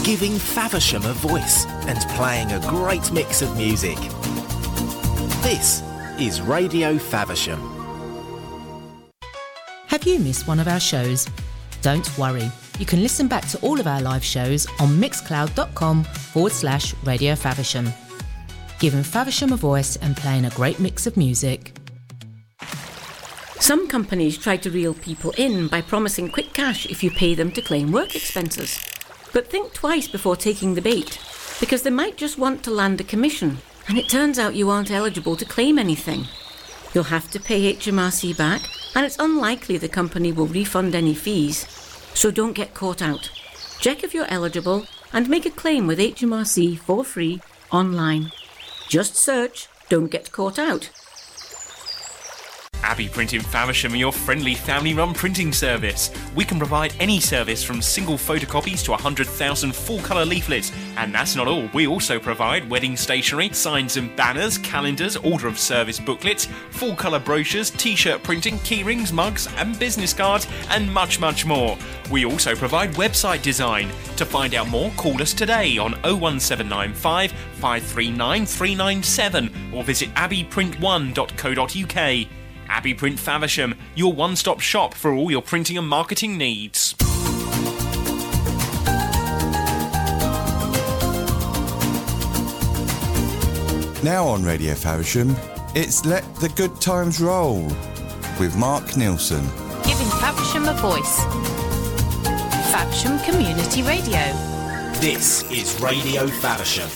giving Faversham a voice and playing a great mix of music. This is Radio Faversham. Have you missed one of our shows? Don't worry, you can listen back to all of our live shows on mixcloud.com/Radio Faversham. Giving Faversham a voice and playing a great mix of music. Some companies try to reel people in by promising quick cash if you pay them to claim work expenses. But think twice before taking the bait, because they might just want to land a commission, and it turns out you aren't eligible to claim anything. You'll have to pay HMRC back, and it's unlikely the company will refund any fees. So don't get caught out. Check if you're eligible and make a claim with HMRC for free online. Just search "Don't Get Caught Out." Abbey Print in Faversham are your friendly family-run printing service. We can provide any service from single photocopies to 100,000 full-colour leaflets. And that's not all. We also provide wedding stationery, signs and banners, calendars, order of service booklets, full-colour brochures, t-shirt printing, keyrings, mugs and business cards, and much, much more. We also provide website design. To find out more, call us today on 01795 539 397 or visit abbeyprint1.co.uk. Abbey Print Faversham, your one-stop shop for all your printing and marketing needs. Now on Radio Faversham, it's Let the Good Times Roll with Mark Nielsen. Giving Faversham a voice. Faversham Community Radio. This is Radio Faversham.